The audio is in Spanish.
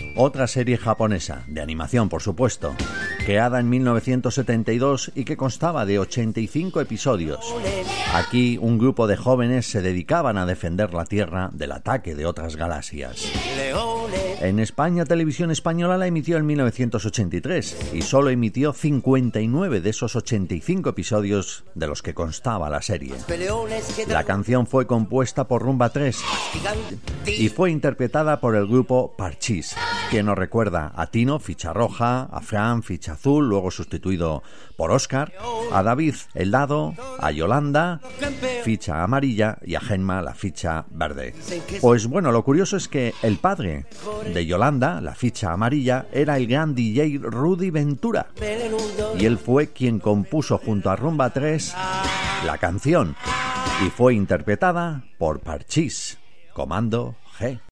Otra serie japonesa, de animación por supuesto, creada en 1972 y que constaba de 85 episodios. Aquí un grupo de jóvenes se dedicaban a defender la Tierra del ataque de otras galaxias. En España, Televisión Española la emitió en 1983 y solo emitió 59 de esos 85 episodios de los que constaba la serie. La canción fue compuesta por Rumba 3 y fue interpretada por el grupo Parchís, que nos recuerda a Tino, ficha roja, a Fran, ficha azul, luego sustituido por Óscar, a David, el dado, a Yolanda, ficha amarilla, y a Gemma, la ficha verde. Pues bueno, lo curioso es que el padre de Yolanda, la ficha amarilla, era el gran DJ Rudy Ventura, y él fue quien compuso junto a Rumba 3 la canción, y fue interpretada por Parchís, Comando G.